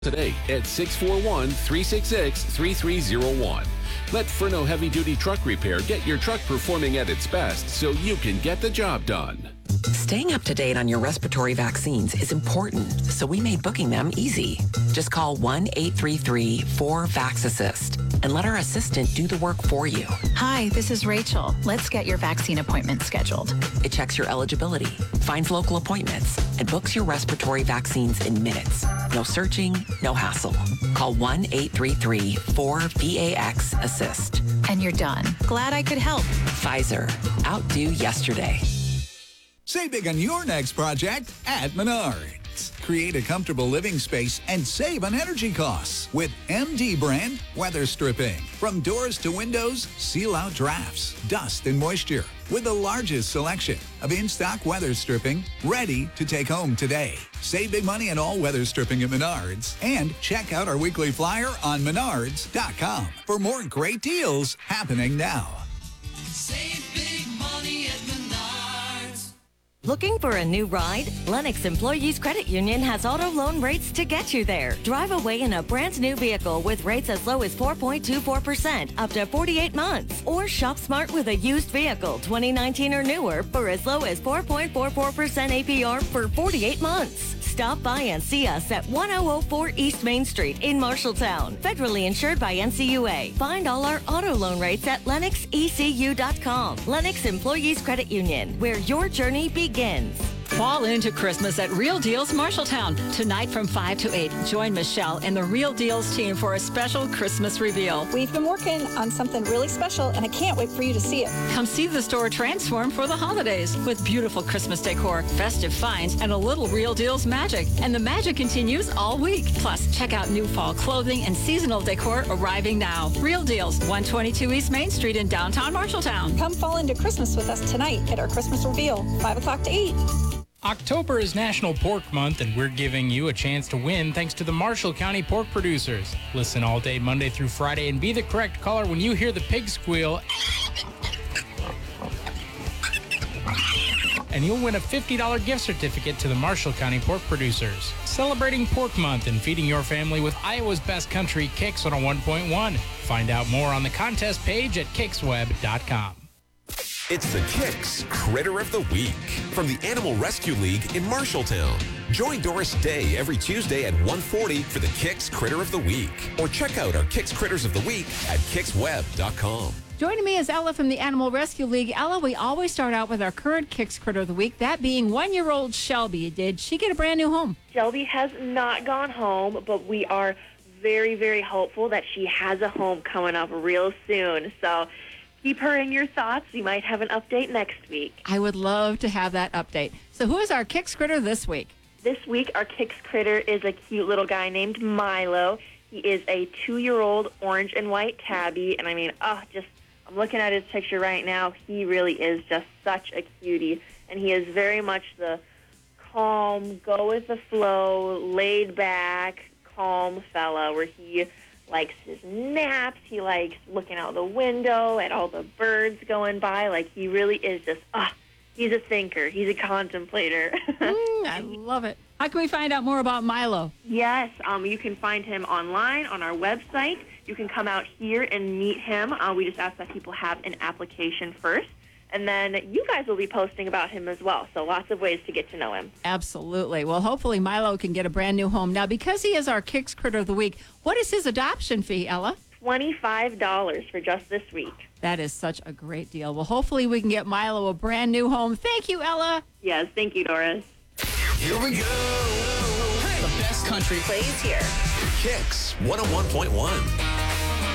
Today at 641-366-3301. Let Furno Heavy Duty Truck Repair get your truck performing at its best so you can get the job done. Staying up to date on your respiratory vaccines is important, so we made booking them easy. Just call 1-833-4-VAX-ASSIST and let our assistant do the work for you. Hi, this is Rachel. Let's get your vaccine appointment scheduled. It checks your eligibility, finds local appointments, and books your respiratory vaccines in minutes. No searching, no hassle. Call 1-833-4-VAX-ASSIST. And you're done. Glad I could help. Pfizer. Outdo yesterday. Save big on your next project at Menards. Create a comfortable living space and save on energy costs with MD brand weather stripping. From doors to windows, seal out drafts, dust, and moisture with the largest selection of in-stock weather stripping ready to take home today. Save big money on all weather stripping at Menards and check out our weekly flyer on menards.com for more great deals happening now. Save big money at Menards. Looking for a new ride? Lennox Employees Credit Union has auto loan rates to get you there. Drive away in a brand new vehicle with rates as low as 4.24% up to 48 months. Or shop smart with a used vehicle 2019 or newer for as low as 4.44% APR for 48 months. Stop by and see us at 1004 East Main Street in Marshalltown. Federally insured by NCUA. Find all our auto loan rates at LennoxECU.com. Lennox Employees Credit Union, where your journey begins. Fall into Christmas at Real Deals Marshalltown. Tonight from 5 to 8, join Michelle and the Real Deals team for a special Christmas reveal. We've been working on something really special, and I can't wait for you to see it. Come see the store transform for the holidays with beautiful Christmas decor, festive finds, and a little Real Deals magic. And the magic continues all week. Plus, check out new fall clothing and seasonal decor arriving now. Real Deals, 122 East Main Street in downtown Marshalltown. Come fall into Christmas with us tonight at our Christmas reveal, 5 o'clock to 8. October is National Pork Month, and we're giving you a chance to win thanks to the Marshall County Pork Producers. Listen all day, Monday through Friday, and be the correct caller when you hear the pig squeal. And you'll win a $50 gift certificate to the Marshall County Pork Producers. Celebrating Pork Month and feeding your family with Iowa's best country, Kix 101.1. Find out more on the contest page at KixWeb.com. It's the Kix Critter of the Week from the Animal Rescue League in Marshalltown. Join Doris Day every Tuesday at 1:40 for the Kix Critter of the Week. Or check out our Kix Critters of the Week at KixWeb.com. Joining me is Ella from the Animal Rescue League. Ella, we always start out with our current Kix Critter of the Week, that being 1-year-old Shelby. Did she get a brand new home? Shelby has not gone home, but we are very, very hopeful that she has a home coming up real soon. So keep her in your thoughts. We might have an update next week. I would love to have that update. So who is our Kix Critter this week? This week, our Kix Critter is a cute little guy named Milo. He is a 2-year-old orange and white tabby. And I mean, I'm looking at his picture right now. He really is just such a cutie. And he is very much the calm, go with the flow, laid back, calm fella where he likes his naps. He likes looking out the window at all the birds going by. Like, he really is just, he's a thinker. He's a contemplator. I love it. How can we find out more about Milo? Yes, you can find him online on our website. You can come out here and meet him. We just ask that people have an application first. And then you guys will be posting about him as well. So lots of ways to get to know him. Absolutely. Well, hopefully Milo can get a brand new home. Now, because he is our Kix Critter of the Week, what is his adoption fee, Ella? $25 for just this week. That is such a great deal. Well, hopefully we can get Milo a brand new home. Thank you, Ella. Yes, thank you, Doris. Here we go. The best country plays here. Kix 101.1.